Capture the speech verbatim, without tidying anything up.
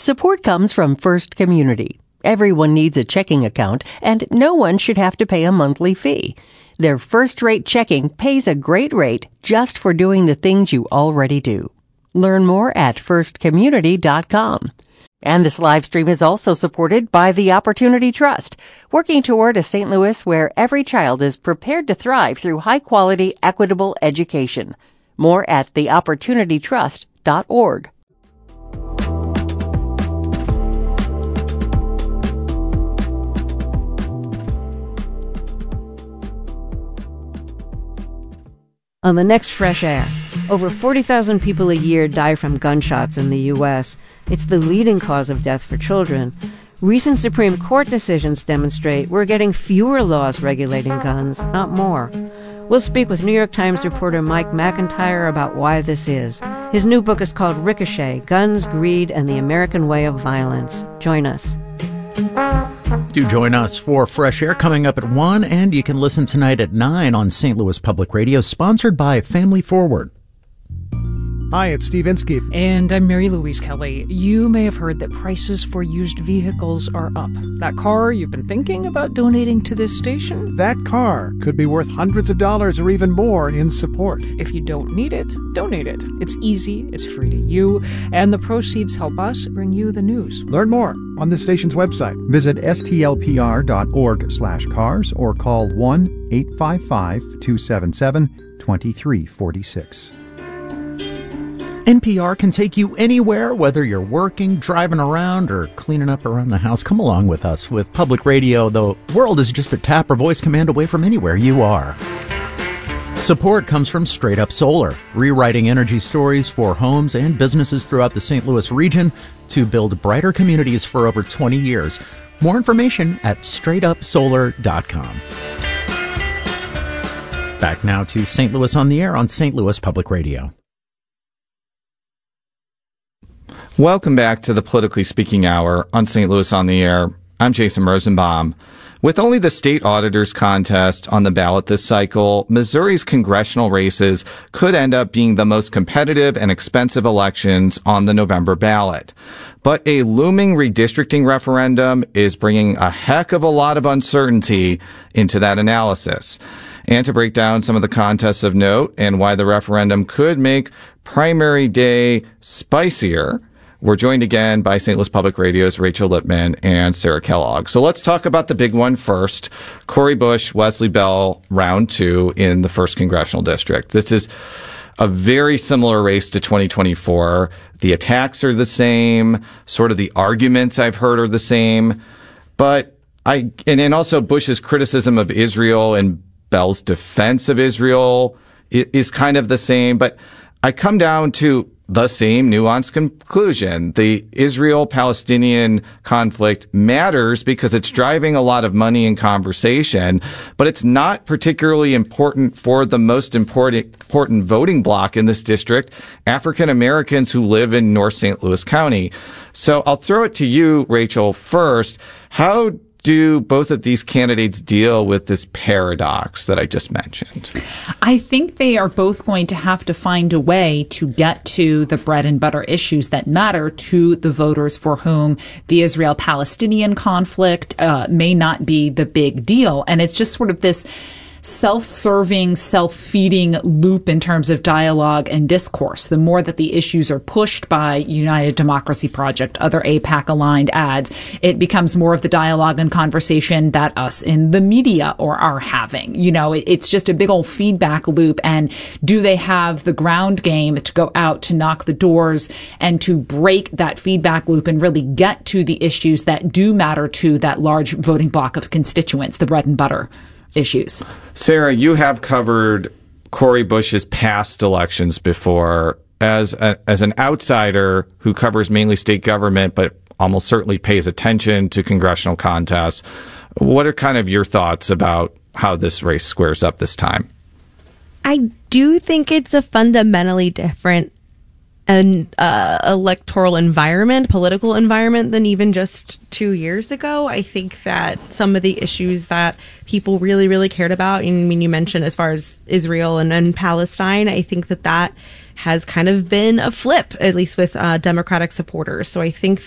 Support comes from First Community. Everyone needs a checking account, and no one should have to pay a monthly fee. Their first-rate checking pays a great rate just for doing the things you already do. Learn more at first community dot com. And this live stream is also supported by the Opportunity Trust, working toward a Saint Louis where every child is prepared to thrive through high-quality, equitable education. More at the opportunity trust dot org. On the next Fresh Air, over forty thousand people a year die from gunshots in the U S. It's the leading cause of death for children. Recent Supreme Court decisions demonstrate we're getting fewer laws regulating guns, not more. We'll speak with New York Times reporter Mike McIntyre about why this is. His new book is called Ricochet: Guns, Greed, and the American Way of Violence. Join us. Do join us for Fresh Air coming up at one, and you can listen tonight at nine on Saint Louis Public Radio, sponsored by Family Forward. Hi, it's Steve Inskeep. And I'm Mary Louise Kelly. You may have heard that prices for used vehicles are up. That car you've been thinking about donating to this station? That car could be worth hundreds of dollars or even more in support. If you don't need it, donate it. It's easy, it's free to you, and the proceeds help us bring you the news. Learn more on the station's website. Visit S T L P R dot org slash cars or call one eight five five, two seven seven, two three four six. N P R can take you anywhere, whether you're working, driving around, or cleaning up around the house. Come along with us. With public radio, the world is just a tap or voice command away from anywhere you are. Support comes from Straight Up Solar, rewriting energy stories for homes and businesses throughout the Saint Louis region to build brighter communities for over twenty years. More information at straight up solar dot com. Back now to Saint Louis on the Air on Saint Louis Public Radio. Welcome back to the Politically Speaking Hour on Saint Louis on the Air. I'm Jason Rosenbaum. With only the state auditors contest on the ballot this cycle, Missouri's congressional races could end up being the most competitive and expensive elections on the November ballot. But a looming redistricting referendum is bringing a heck of a lot of uncertainty into that analysis. And to break down some of the contests of note and why the referendum could make primary day spicier, we're joined again by Saint Louis Public Radio's Rachel Lippman and Sarah Kellogg. So let's talk about the big one first. Cori Bush, Wesley Bell, round two in the first congressional district. This is a very similar race to twenty twenty-four. The attacks are the same. Sort of the arguments I've heard are the same. But I, and, and also Bush's criticism of Israel and Bell's defense of Israel is kind of the same. But I come down to the same nuanced conclusion. The Israel-Palestinian conflict matters because it's driving a lot of money and conversation, but it's not particularly important for the most important, important voting bloc in this district, African Americans who live in North Saint Louis County. So I'll throw it to you, Rachel, first. How do both of these candidates deal with this paradox that I just mentioned? I think they are both going to have to find a way to get to the bread and butter issues that matter to the voters for whom the Israel-Palestinian conflict uh, may not be the big deal. And it's just sort of this self-serving, self-feeding loop in terms of dialogue and discourse. The more that the issues are pushed by United Democracy Project, other A PAC-aligned ads, it becomes more of the dialogue and conversation that us in the media or are having. You know, it, it's just a big old feedback loop. And do they have the ground game to go out to knock the doors and to break that feedback loop and really get to the issues that do matter to that large voting block of constituents, the bread and butter issues? Sarah, you have covered Cori Bush's past elections before. As a, as an outsider who covers mainly state government, but almost certainly pays attention to congressional contests, what are kind of your thoughts about how this race squares up this time? I do think it's a fundamentally different an uh, electoral environment, political environment than even just two years ago. I think that some of the issues that people really, really cared about, I mean, you mentioned as far as Israel and, and Palestine, I think that that has kind of been a flip, at least with uh, Democratic supporters. So I think